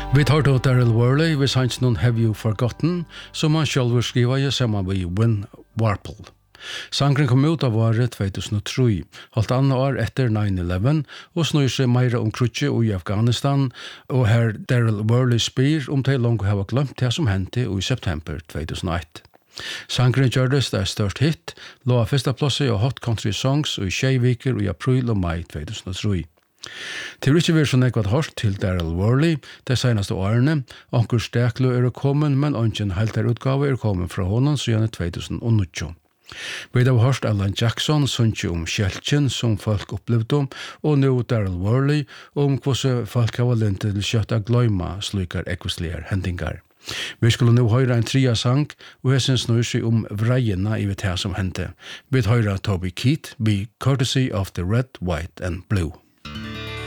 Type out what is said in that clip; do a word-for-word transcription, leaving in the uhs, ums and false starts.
Vi tar då Daryl Worley, vi sanns någon Have You Forgotten, som han själv skriver i samma med Win Warple. Sangren kom ut av året tjugohundratre, halvt annet år etter nine eleven, og snur seg meira om krutje i Afghanistan, og her Daryl Worley spyr om de langt har glemt det som hendte i september tjugohundraett. Sangren gjørdes det størst hit, lå av første plasset og Hot Country Songs og i tjejviker i april og mai tjugohundratre. Det vil ikke være så nekvat hårdt til Daryl Worley de seneste årene. Onker Steklo er kommet, men ongen helter utgave er kommet fra honom siden tjugohundranio. Vi har hørt Alan Jackson sunge om kjeltjen som folk opplevde, og nå Daryl Worley om hvordan folk har valgt til kjøtt å gløyma slukar ekvislige hendingar. Vi skulle nå høre en tria sang, og jeg synes nå ikke om vreiene i det som hendte. Vi hører Toby Keith, Be Courtesy of the Red, White and Blue.